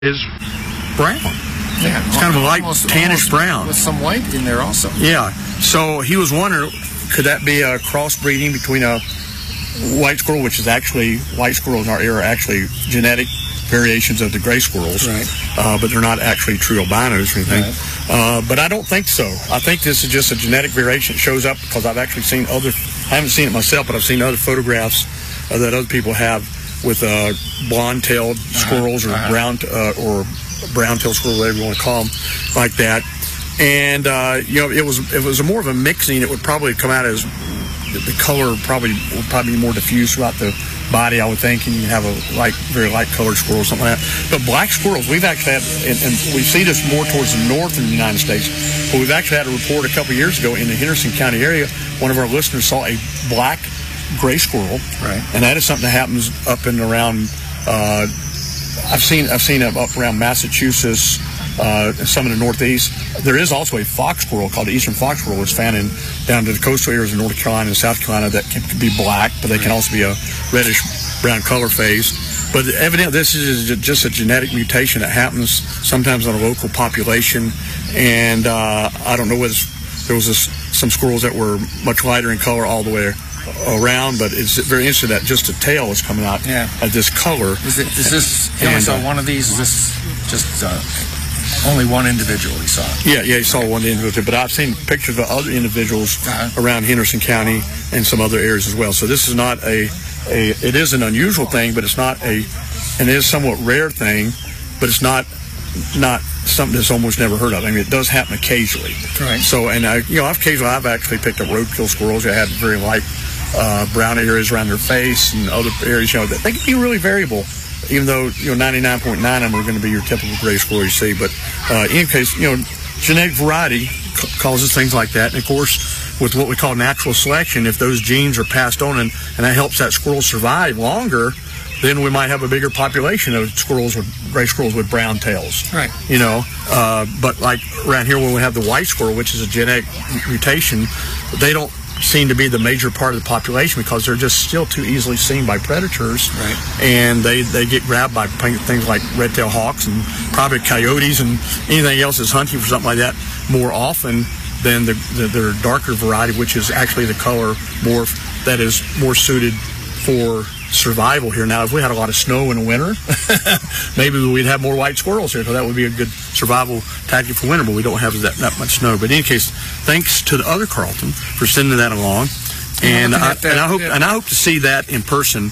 is brown. Yeah, it's kind of a light tannish brown with some white in there also. Yeah. So he was wondering, could that be a crossbreeding between a white squirrel, which is actually white squirrels in our area are actually genetic variations of the gray squirrels, right? But they're not actually true albinos or anything. Right. But I don't think so. I think this is just a genetic variation. It shows up because I've actually seen I haven't seen it myself, but I've seen other photographs that other people have with blonde-tailed squirrels or brown-tailed squirrel, whatever you want to call them, like that. And it was more of a mixing. It would probably come out as the color would probably be more diffused throughout the body, I would think, and you have a very light colored squirrel or something like that. But black squirrels, we've actually had, and we see this more towards the north in the United States, but we've actually had a report a couple years ago in the Henderson County area. One of our listeners saw a black gray squirrel, right? And that is something that happens up and around. I've seen it up around Massachusetts, some in the Northeast. There is also a fox squirrel called the eastern fox squirrel. It's found down to the coastal areas of North Carolina and South Carolina that can be black, but they can also be a reddish brown color phase. But evidently, this is just a genetic mutation that happens sometimes on a local population. And I don't know whether there was some squirrels that were much lighter in color all the way around, but it's very interesting that just the tail is coming out at this color. Is this? You only saw one of these? Is this just only one individual you saw? Yeah, he saw one individual, but I've seen pictures of other individuals around Henderson County and some other areas as well. So this is not it is an unusual thing, but it's not and it is a somewhat rare thing, but it's not something that's almost never heard of. I mean, it does happen occasionally. Right. So, and I've actually picked up roadkill squirrels that had very light brown areas around their face and other areas, that they can be really variable, even though 99.9 of them are going to be your typical gray squirrel you see. But in any case, genetic variety causes things like that. And of course, with what we call natural selection, if those genes are passed on and that helps that squirrel survive longer, then we might have a bigger population of gray squirrels with brown tails. Right. But like around here when we have the white squirrel, which is a genetic mutation, they don't seem to be the major part of the population because they're just still too easily seen by predators. Right. And they get grabbed by things like red-tailed hawks and probably coyotes and anything else that's hunting for something like that more often than the darker variety, which is actually the color that is more suited for survival here. Now, if we had a lot of snow in the winter, maybe we'd have more white squirrels here, because that would be a good survival tactic for winter, but we don't have that much snow. But in any case, thanks to the other Carlton for sending that along. And I hope to see that in person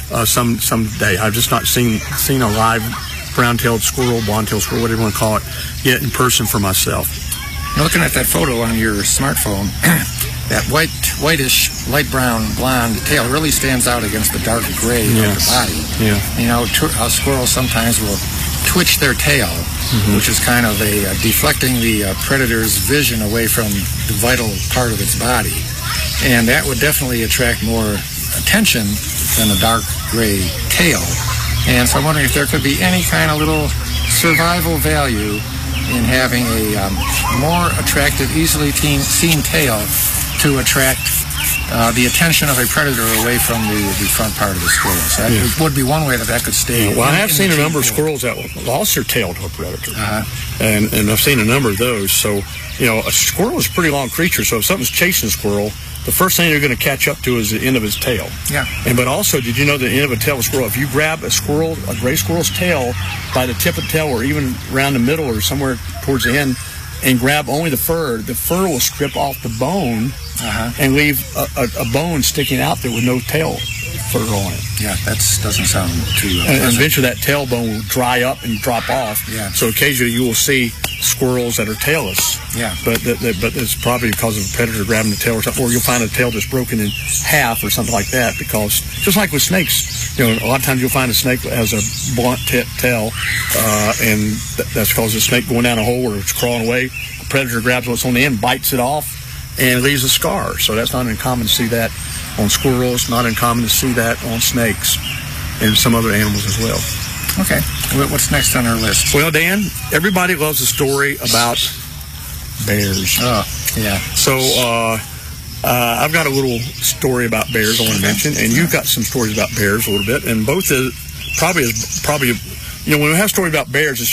someday. I've just not seen a live brown-tailed squirrel, blonde-tailed squirrel, whatever you want to call it, yet in person for myself. Now, looking at that photo on your smartphone, that whitish, light brown, blonde tail really stands out against the dark gray of the body. Yeah. Squirrels sometimes will twitch their tail, which is kind of deflecting the predator's vision away from the vital part of its body. And that would definitely attract more attention than a dark gray tail. And so I'm wondering if there could be any kind of little survival value in having a more attractive, easily seen tail to attract the attention of a predator away from the front part of the squirrel. So that would be one way that could stay. Well, I have seen a number of squirrels that lost their tail to a predator. And I've seen a number of those. So, a squirrel is a pretty long creature, so if something's chasing a squirrel, the first thing they're going to catch up to is the end of his tail. Yeah. But also, did you know the end of a tail of a squirrel, if you grab a gray squirrel's tail by the tip of the tail or even around the middle or somewhere towards the end, and grab only the fur will strip off the bone and leave a bone sticking out there with no tail fur on it. Yeah, that doesn't sound too and eventually that tailbone will dry up and drop off. Yeah. So occasionally you will see squirrels that are tailless. Yeah. But it's probably because of a predator grabbing the tail or something, or you'll find a tail that's broken in half or something like that, because just like with snakes, a lot of times you'll find a snake that has a blunt tail, and that's because the snake going down a hole or it's crawling away. The predator grabs what's on the end, bites it off, and leaves a scar. So that's not uncommon to see that on squirrels, not uncommon to see that on snakes and some other animals as well. Okay. What's next on our list? Well, Dan, everybody loves a story about bears. Oh, yeah. So I've got a little story about bears I want to mention, and you've got some stories about bears a little bit, and both probably when we have a story about bears,